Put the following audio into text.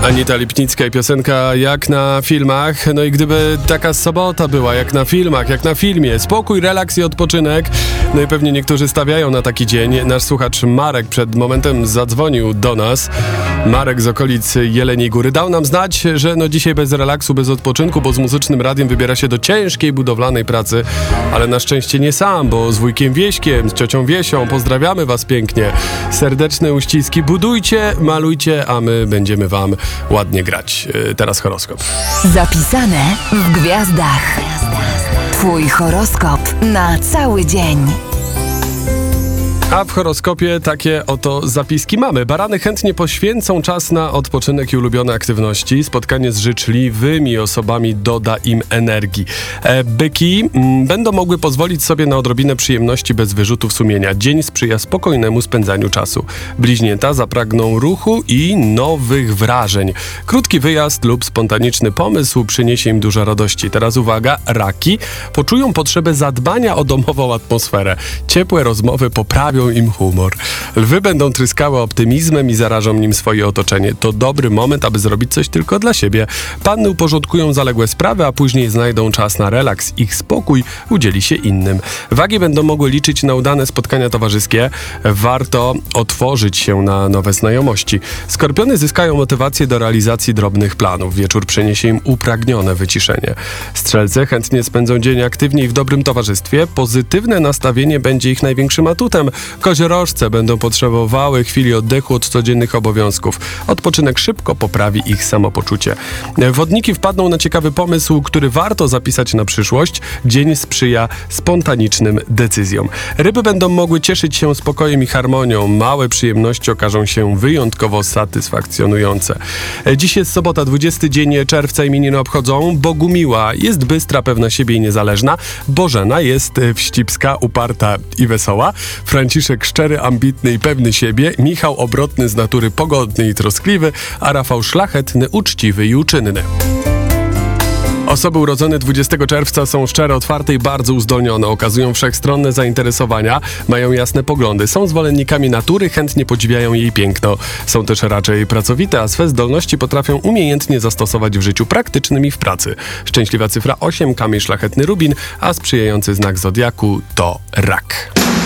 Anita Lipnicka i piosenka jak na filmach. No i gdyby taka sobota była jak na filmach, jak na filmie, spokój, relaks i odpoczynek. No i pewnie niektórzy stawiają na taki dzień. Nasz słuchacz Marek przed momentem zadzwonił do nas. Marek z okolic Jeleniej Góry dał nam znać, że no dzisiaj bez relaksu, bez odpoczynku, bo z muzycznym radiem wybiera się do ciężkiej budowlanej pracy, ale na szczęście nie sam, bo z wujkiem Wieśkiem, z ciocią Wiesią pozdrawiamy was pięknie. Serdeczne uściski, budujcie, malujcie, a my będziemy wam ładnie grać. Teraz horoskop. Zapisane w gwiazdach. Twój horoskop na cały dzień. A w horoskopie takie oto zapiski mamy. Barany chętnie poświęcą czas na odpoczynek i ulubione aktywności. Spotkanie z życzliwymi osobami doda im energii. Byki będą mogły pozwolić sobie na odrobinę przyjemności bez wyrzutów sumienia. Dzień sprzyja spokojnemu spędzaniu czasu. Bliźnięta zapragną ruchu i nowych wrażeń. Krótki wyjazd lub spontaniczny pomysł przyniesie im dużo radości. Teraz uwaga, raki poczują potrzebę zadbania o domową atmosferę. Ciepłe rozmowy poprawią im humor. Lwy będą tryskały optymizmem i zarażą nim swoje otoczenie. To dobry moment, aby zrobić coś tylko dla siebie. Panny uporządkują zaległe sprawy, a później znajdą czas na relaks. Ich spokój udzieli się innym. Wagi będą mogły liczyć na udane spotkania towarzyskie. Warto otworzyć się na nowe znajomości. Skorpiony zyskają motywację do realizacji drobnych planów. Wieczór przyniesie im upragnione wyciszenie. Strzelce chętnie spędzą dzień aktywnie i w dobrym towarzystwie. Pozytywne nastawienie będzie ich największym atutem. Koziorożce będą potrzebowały chwili oddechu od codziennych obowiązków. Odpoczynek szybko poprawi ich samopoczucie. Wodniki wpadną na ciekawy pomysł, który warto zapisać na przyszłość. Dzień sprzyja spontanicznym decyzjom. Ryby będą mogły cieszyć się spokojem i harmonią. Małe przyjemności okażą się wyjątkowo satysfakcjonujące. Dziś jest sobota, 20 dzień czerwca, imieniny obchodzą Bogumiła. Jest bystra, pewna siebie i niezależna. Bożena jest wścibska, uparta i wesoła. Franciszek szczery, ambitny i pewny siebie, Michał obrotny z natury pogodny i troskliwy, a Rafał szlachetny, uczciwy i uczynny. Osoby urodzone 20 czerwca są szczere, otwarte i bardzo uzdolnione, okazują wszechstronne zainteresowania, mają jasne poglądy, są zwolennikami natury, chętnie podziwiają jej piękno. Są też raczej pracowite, a swe zdolności potrafią umiejętnie zastosować w życiu praktycznym i w pracy. Szczęśliwa cyfra 8, kamień szlachetny rubin, a sprzyjający znak zodiaku to rak.